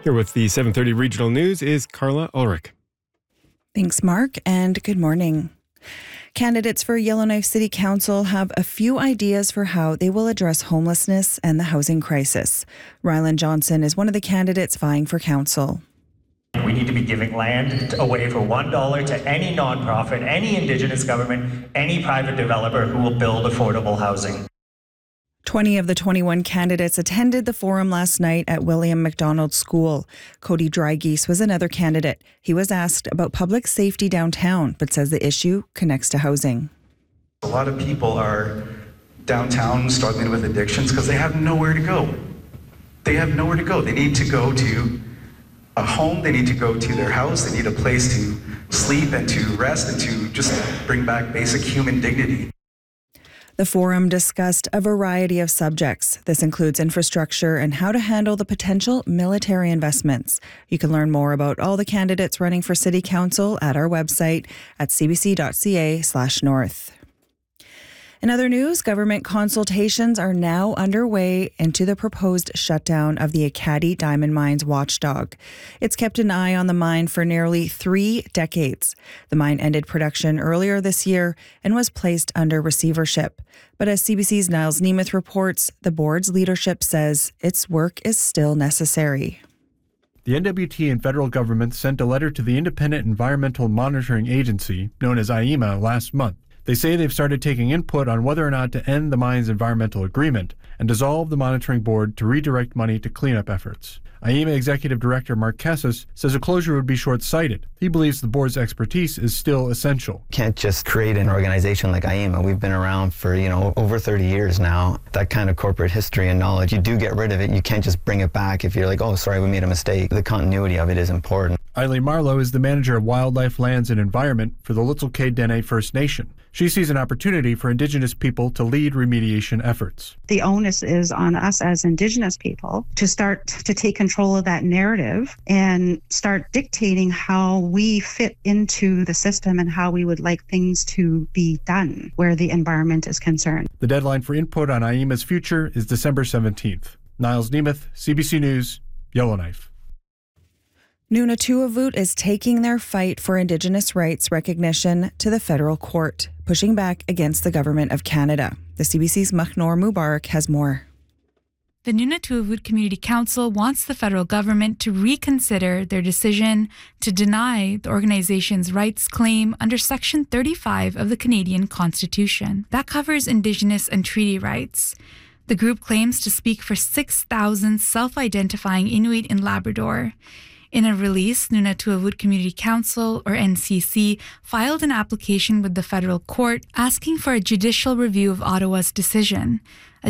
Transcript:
Here with the 7:30 regional news is Carla Ulrich. Thanks, Mark, and good morning. Candidates for Yellowknife City Council have a few ideas for how they will address homelessness and the housing crisis. Ryland Johnson is one of the candidates vying for council. We need to be giving land away for $1 to any nonprofit, any Indigenous government, any private developer who will build affordable housing. 20 of the 21 candidates attended the forum last night at William MacDonald School. Cody Drygeese was another candidate. He was asked about public safety downtown, but says the issue connects to housing. A lot of people are downtown struggling with addictions because they have nowhere to go. They have nowhere to go. They need to go to a home, they need to go to their house, they need a place to sleep and to rest and to just bring back basic human dignity. The forum discussed a variety of subjects. This includes infrastructure and how to handle the potential military investments. You can learn more about all the candidates running for City Council at our website at cbc.ca/north. In other news, government consultations are now underway into the proposed shutdown of the Ekati Diamond Mines watchdog. It's kept an eye on the mine for nearly 3 decades. The mine ended production earlier this year and was placed under receivership. But as CBC's Niles Nemeth reports, the board's leadership says its work is still necessary. The NWT and federal government sent a letter to the Independent Environmental Monitoring Agency, known as IEMA, last month. They say they've started taking input on whether or not to end the mine's environmental agreement and dissolve the monitoring board to redirect money to cleanup efforts. IEMA Executive Director Mark Kessis says a closure would be short-sighted. He believes the board's expertise is still essential. Can't just create an organization like IEMA. We've been around for, over 30 years now. That kind of corporate history and knowledge, you do get rid of it. You can't just bring it back if you're like, oh, sorry, we made a mistake. The continuity of it is important. Eileen Marlowe is the manager of Wildlife, Lands and Environment for the Little Kay Dene First Nation. She sees an opportunity for Indigenous people to lead remediation efforts. The onus is on us as Indigenous people to start to take control of that narrative and start dictating how we fit into the system and how we would like things to be done where the environment is concerned. The deadline for input on IEMA's future is December 17th. Niles Nemeth, CBC News, Yellowknife. Nunatuavut is taking their fight for Indigenous rights recognition to the federal court, pushing back against the government of Canada. The CBC's Makhnoor Mubarak has more. The Nunatuavut Community Council wants the federal government to reconsider their decision to deny the organization's rights claim under Section 35 of the Canadian Constitution. That covers Indigenous and treaty rights. The group claims to speak for 6,000 self-identifying Inuit in Labrador. In a release, Nunatuavut Community Council, or NCC, filed an application with the federal court asking for a judicial review of Ottawa's decision.